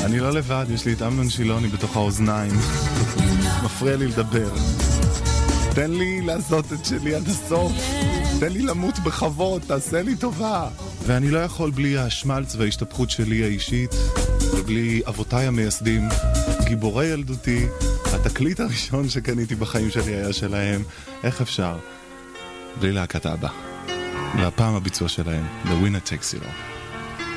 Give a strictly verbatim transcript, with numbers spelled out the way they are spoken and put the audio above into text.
אני לא לבד, יש לי את אמנון שילוני בתוך האוזניים. מפריע לי לדבר. תן לי לעשות את שלי עד הסוף. תן לי למות בכבוד, תעשה לי טובה. ואני לא יכול בלי השמלץ וההשתפכות שלי האישית, ובלי אבותיי המייסדים, גיבורי ילדותי, התקליט הראשון שקניתי בחיים שלי היה שלהם. איך אפשר? בלי להקת אבא. והפעם הביצוע שלהם, The Winner Takes It All.